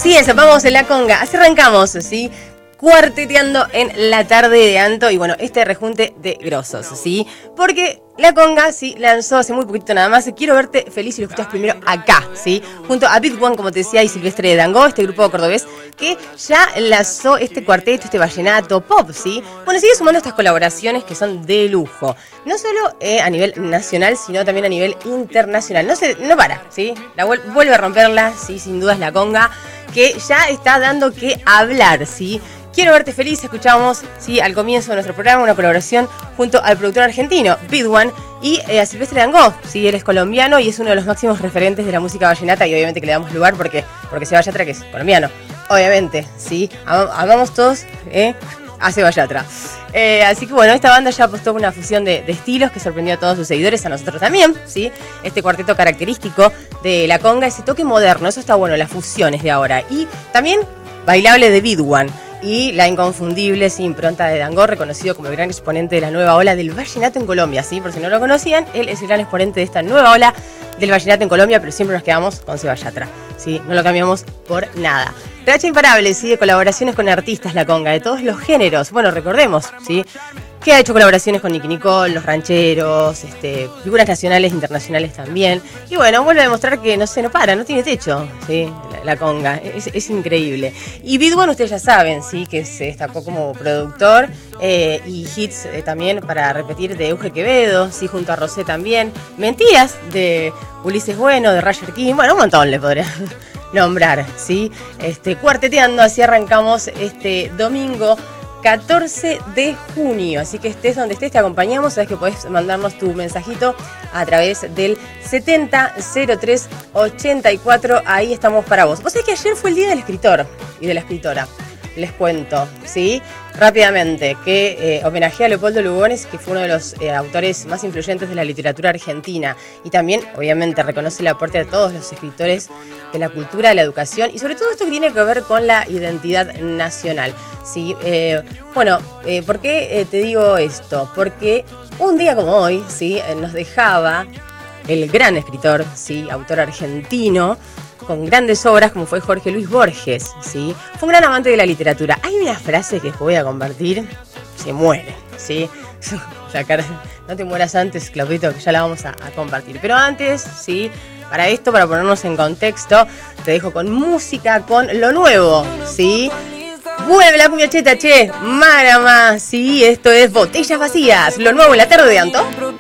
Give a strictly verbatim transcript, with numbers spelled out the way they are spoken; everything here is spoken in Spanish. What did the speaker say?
Así es, vamos en la conga, así arrancamos, ¿sí? Cuarteteando en la tarde de Anto y bueno, este rejunte de grosos, ¿sí? Porque la conga, sí, lanzó hace muy poquito nada más Quiero Verte Feliz y lo escuchas primero acá, ¿sí? Junto a Bid One, como te decía, y Silvestre Dangond, este grupo cordobés que ya lanzó este cuarteto, este vallenato pop, ¿sí? Bueno, sigue sumando estas colaboraciones que son de lujo, no solo eh, a nivel nacional, sino también a nivel internacional. No se, no para, ¿sí? La vuel- vuelve a romperla, sí, sin dudas la conga, que ya está dando que hablar, ¿sí? Quiero Verte Feliz, escuchamos, sí, al comienzo de nuestro programa una colaboración junto al productor argentino Bid One y eh, a Silvestre Dangond, sí, él es colombiano y es uno de los máximos referentes de la música vallenata y obviamente que le damos lugar porque porque Seba Yatra, que es colombiano, obviamente, sí, Am- amamos todos eh, a Seba Yatra. Eh, así que bueno, esta banda ya apostó con una fusión de, de estilos que sorprendió a todos sus seguidores, a nosotros también, ¿sí? Este cuarteto característico de la conga, ese toque moderno, eso está bueno, las fusiones de ahora y también bailable de Bid One. Y la inconfundible sí, impronta de Dangond, reconocido como el gran exponente de la nueva ola del vallenato en Colombia, ¿sí? Por si no lo conocían, él es el gran exponente de esta nueva ola del vallenato en Colombia, pero siempre nos quedamos con Seba Yatra, ¿sí? No lo cambiamos por nada. Racha imparable, ¿sí? De colaboraciones con artistas la conga, de todos los géneros. Bueno, recordemos, ¿sí? Que ha hecho colaboraciones con Nicky Nicole, Los Rancheros, este, figuras nacionales e internacionales también. Y bueno, vuelve a demostrar que no se no para, no tiene techo, ¿sí? La, la conga, es, es increíble. Y Bid One, ustedes ya saben, ¿sí? Que se destacó como productor eh, y hits eh, también para repetir de Euge Quevedo, ¿sí? Junto a Rosé también. Mentiras de Ulises Bueno, de Roger King, bueno, un montón le podría nombrar, ¿sí? Este, cuarteteando, así arrancamos este domingo catorce de junio, así que estés donde estés, te acompañamos, sabes que podés mandarnos tu mensajito a través del setenta cero tres ochenta y cuatro, ahí estamos para vos. Vos sabés que ayer fue el día del escritor y de la escritora, les cuento, ¿sí? Rápidamente, que eh, homenajea a Leopoldo Lugones, que fue uno de los eh, autores más influyentes de la literatura argentina, y también, obviamente, reconoce el aporte de todos los escritores de la cultura, de la educación, y sobre todo esto que tiene que ver con la identidad nacional, ¿sí? Eh, bueno, eh, ¿por qué eh, te digo esto? Porque un día como hoy, ¿sí? Eh, nos dejaba el gran escritor, ¿sí? Autor argentino, con grandes obras como fue Jorge Luis Borges, ¿sí? Fue un gran amante de la literatura. Hay una frase que os voy a compartir, se muere, ¿sí? La cara, no te mueras antes, Claudito, que ya la vamos a, a compartir. Pero antes, ¿sí? Para esto, para ponernos en contexto, te dejo con música, con lo nuevo, ¿sí? Vuelve la cumbia cheta, che, Marama, sí, esto es Botellas Vacías, lo nuevo en la tarde de Anto.